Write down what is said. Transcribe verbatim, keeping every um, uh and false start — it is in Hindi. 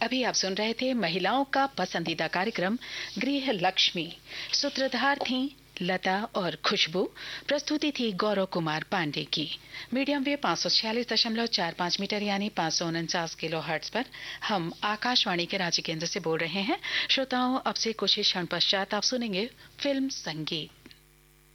अभी आप सुन रहे थे महिलाओं का पसंदीदा कार्यक्रम गृह लक्ष्मी। सूत्रधार थी लता और खुशबू। प्रस्तुति थी गौरव कुमार पांडे की। मीडियम वेव पाँच सौ छियालीस दशमलव चार पाँच मीटर यानी पाँच सौ उनचास किलो हर्ट्ज पर हम आकाशवाणी के रांची केंद्र से बोल रहे हैं। श्रोताओं, अब से कुछ ही क्षण पश्चात आप सुनेंगे फिल्म संगीत।